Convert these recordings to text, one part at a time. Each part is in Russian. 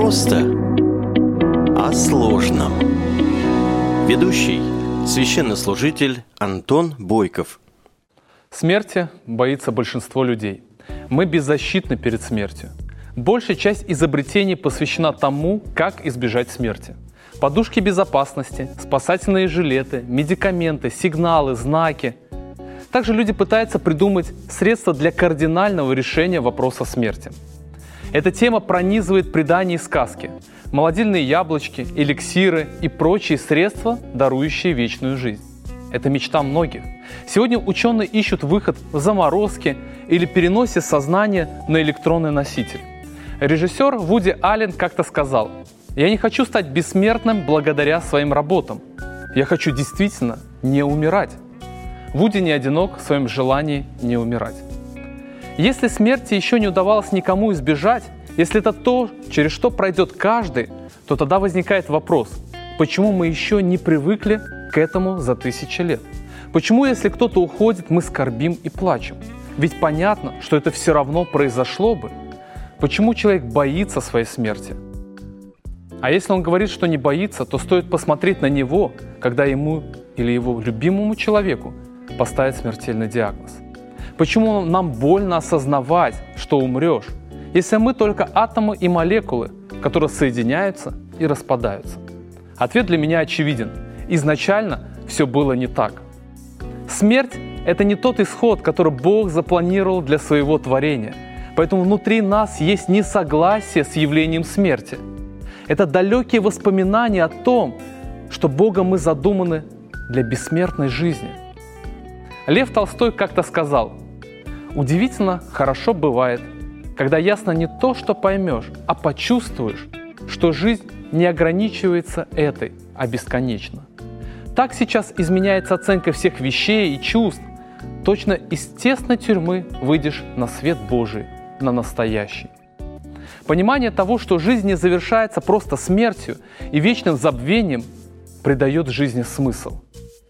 Просто о сложном. Ведущий священнослужитель Антон Бойков. Смерти боится большинство людей. Мы беззащитны перед смертью. Большая часть изобретений посвящена тому, как избежать смерти. Подушки безопасности, спасательные жилеты, медикаменты, сигналы, знаки. Также люди пытаются придумать средства для кардинального решения вопроса смерти. Эта тема пронизывает предания и сказки, молодильные яблочки, эликсиры и прочие средства, дарующие вечную жизнь. Это мечта многих. Сегодня ученые ищут выход в заморозке или переносе сознания на электронный носитель. Режиссер Вуди Аллен как-то сказал: «Я не хочу стать бессмертным благодаря своим работам. Я хочу действительно не умирать». Вуди не одинок в своем желании не умирать. Если смерти еще не удавалось никому избежать, если это то, через что пройдет каждый, то тогда возникает вопрос, почему мы еще не привыкли к этому за тысячи лет? Почему, если кто-то уходит, мы скорбим и плачем? Ведь понятно, что это все равно произошло бы. Почему человек боится своей смерти? А если он говорит, что не боится, то стоит посмотреть на него, когда ему или его любимому человеку поставят смертельный диагноз. Почему нам больно осознавать, что умрешь, если мы только атомы и молекулы, которые соединяются и распадаются? Ответ для меня очевиден. Изначально все было не так. Смерть – это не тот исход, который Бог запланировал для своего творения. Поэтому внутри нас есть несогласие с явлением смерти. Это далекие воспоминания о том, что Богом мы задуманы для бессмертной жизни. Лев Толстой как-то сказал: «Удивительно хорошо бывает, когда ясно не то, что поймешь, а почувствуешь, что жизнь не ограничивается этой, а бесконечна». Так сейчас изменяется оценка всех вещей и чувств. Точно из тесной тюрьмы выйдешь на свет Божий, на настоящий. Понимание того, что жизнь не завершается просто смертью и вечным забвением, придает жизни смысл.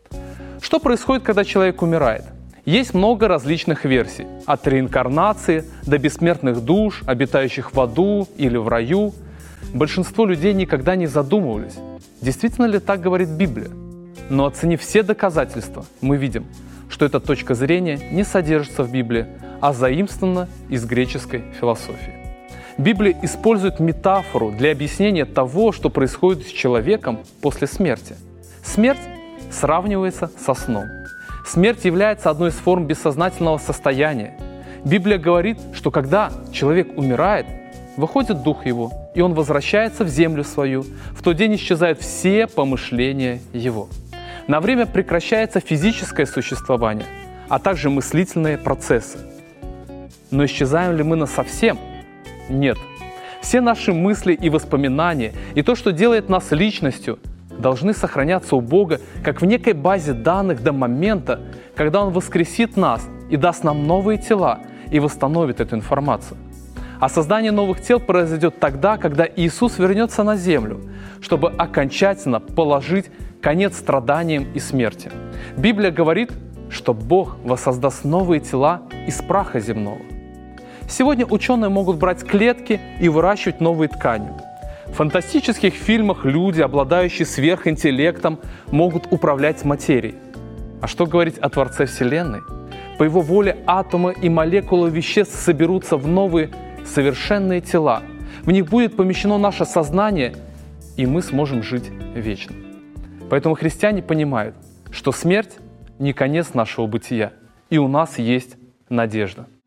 Что происходит, когда человек умирает? Есть много различных версий, от реинкарнации до бессмертных душ, обитающих в аду или в раю. Большинство людей никогда не задумывались, действительно ли так говорит Библия. Но оценив все доказательства, мы видим, что эта точка зрения не содержится в Библии, а заимствована из греческой философии. Библия использует метафору для объяснения того, что происходит с человеком после смерти. Смерть сравнивается со сном. Смерть является одной из форм бессознательного состояния. Библия говорит, что когда человек умирает, выходит дух его, и он возвращается в землю свою. В тот день исчезают все помышления его. На время прекращается физическое существование, а также мыслительные процессы. Но исчезаем ли мы насовсем? Нет. Все наши мысли и воспоминания, и то, что делает нас личностью, должны сохраняться у Бога как в некой базе данных до момента, когда Он воскресит нас и даст нам новые тела и восстановит эту информацию. А создание новых тел произойдет тогда, когда Иисус вернется на землю, чтобы окончательно положить конец страданиям и смерти. Библия говорит, что Бог воссоздаст новые тела из праха земного. Сегодня ученые могут брать клетки и выращивать новые ткани. В фантастических фильмах люди, обладающие сверхинтеллектом, могут управлять материей. А что говорить о Творце Вселенной? По Его воле атомы и молекулы веществ соберутся в новые совершенные тела. В них будет помещено наше сознание, и мы сможем жить вечно. Поэтому христиане понимают, что смерть не конец нашего бытия, и у нас есть надежда.